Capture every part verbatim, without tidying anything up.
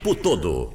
Por todo.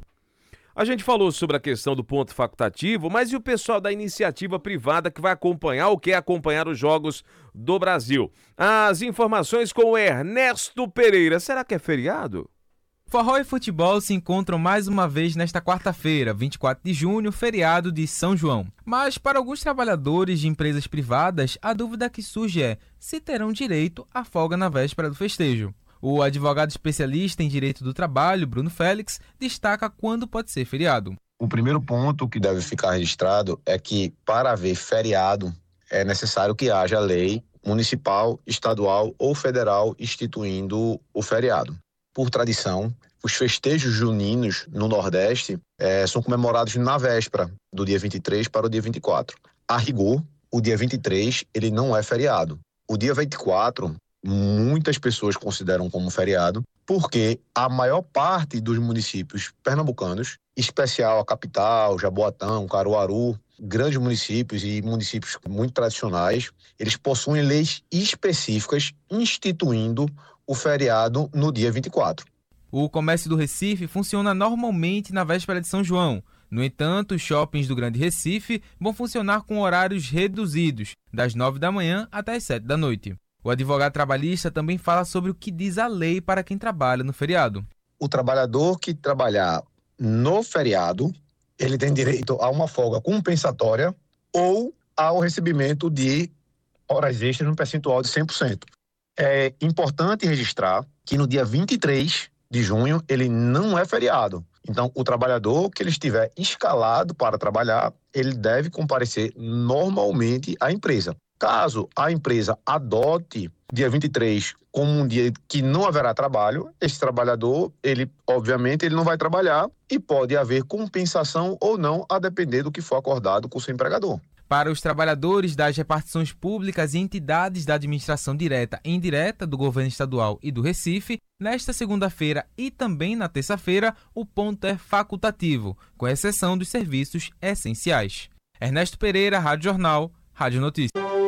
A gente falou sobre a questão do ponto facultativo, mas e o pessoal da iniciativa privada que vai acompanhar ou quer acompanhar os Jogos do Brasil? As informações com o Ernesto Pereira. Será que é feriado? Forró e futebol se encontram mais uma vez nesta quarta-feira, vinte e quatro de junho, feriado de São João. Mas para alguns trabalhadores de empresas privadas, a dúvida que surge é se terão direito à folga na véspera do festejo. O advogado especialista em direito do trabalho, Bruno Félix, destaca quando pode ser feriado. O primeiro ponto que deve ficar registrado é que, para haver feriado, é necessário que haja lei municipal, estadual ou federal instituindo o feriado. Por tradição, os festejos juninos no Nordeste é, são comemorados na véspera do dia vinte e três para o dia vinte e quatro. A rigor, o dia vinte e três ele não é feriado. O dia vinte e quatro... muitas pessoas consideram como feriado, porque a maior parte dos municípios pernambucanos, especial a capital, Jaboatão, Caruaru, grandes municípios e municípios muito tradicionais, eles possuem leis específicas instituindo o feriado no dia vinte e quatro. O comércio do Recife funciona normalmente na véspera de São João. No entanto, os shoppings do Grande Recife vão funcionar com horários reduzidos, das nove da manhã até as sete da noite. O advogado trabalhista também fala sobre o que diz a lei para quem trabalha no feriado. O trabalhador que trabalhar no feriado, ele tem direito a uma folga compensatória ou ao recebimento de horas extras no percentual de cem por cento. É importante registrar que no dia vinte e três de junho ele não é feriado. Então, o trabalhador que ele estiver escalado para trabalhar, ele deve comparecer normalmente à empresa. Caso a empresa adote dia vinte e três como um dia que não haverá trabalho, esse trabalhador, ele obviamente ele não vai trabalhar e pode haver compensação ou não, a depender do que for acordado com o seu empregador. Para os trabalhadores das repartições públicas e entidades da administração direta e indireta do governo estadual e do Recife, nesta segunda-feira e também na terça-feira, o ponto é facultativo, com exceção dos serviços essenciais. Ernesto Pereira, Rádio Jornal, Rádio Notícias.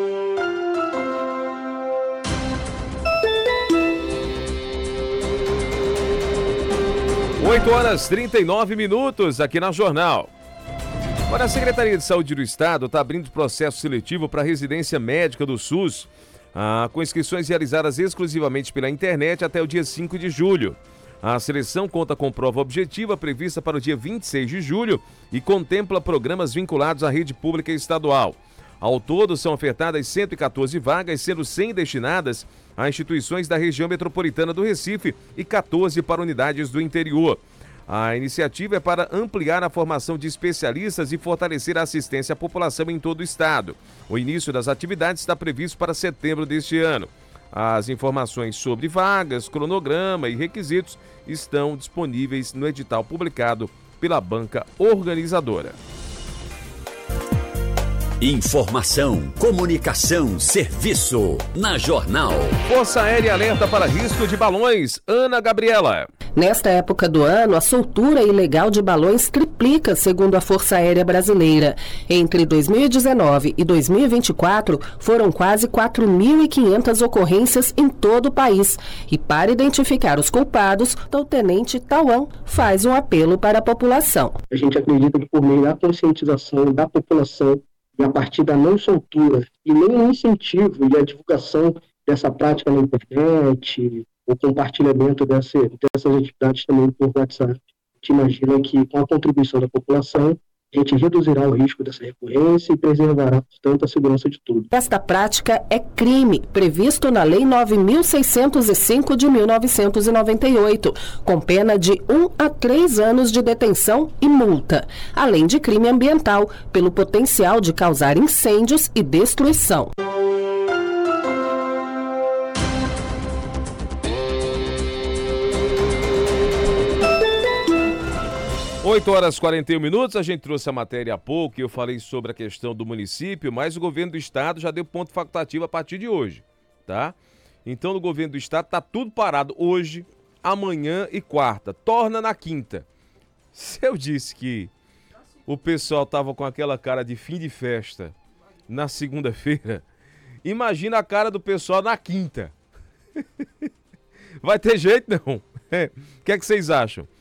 oito horas e trinta e nove minutos aqui na Jornal. Agora, a Secretaria de Saúde do Estado está abrindo processo seletivo para a residência médica do SUS, ah, com inscrições realizadas exclusivamente pela internet até o dia cinco de julho. A seleção conta com prova objetiva prevista para o dia vinte e seis de julho e contempla programas vinculados à rede pública estadual. Ao todo, são ofertadas cento e quatorze vagas, sendo cem destinadas a instituições da região metropolitana do Recife e quatorze para unidades do interior. A iniciativa é para ampliar a formação de especialistas e fortalecer a assistência à população em todo o estado. O início das atividades está previsto para setembro deste ano. As informações sobre vagas, cronograma e requisitos estão disponíveis no edital publicado pela banca organizadora. Informação, comunicação, serviço. Na Jornal. Força Aérea alerta para risco de balões. Ana Gabriela. Nesta época do ano, a soltura ilegal de balões triplica, segundo a Força Aérea Brasileira. Entre dois mil e dezenove e dois mil e vinte e quatro, foram quase quatro mil e quinhentas ocorrências em todo o país. E para identificar os culpados, o tenente Tauan faz um apelo para a população. A gente acredita que por meio da conscientização da população e a partir da não soltura e nem o incentivo e a divulgação dessa prática na internet, o compartilhamento dessa, dessas atividades também por WhatsApp. A gente imagina que com a contribuição da população, a gente reduzirá o risco dessa recorrência e preservará, portanto, a segurança de tudo. Esta prática é crime, previsto na Lei nove mil seiscentos e cinco de mil novecentos e noventa e oito, com pena de um a três anos de detenção e multa, além de crime ambiental, pelo potencial de causar incêndios e destruição. oito horas e quarenta e um minutos, a gente trouxe a matéria há pouco e eu falei sobre a questão do município, mas o governo do estado já deu ponto facultativo a partir de hoje, tá? Então, no governo do estado tá tudo parado hoje, amanhã e quarta, torna na quinta. Se eu disse que o pessoal tava com aquela cara de fim de festa na segunda-feira, imagina a cara do pessoal na quinta. Vai ter jeito não? O que é que vocês acham?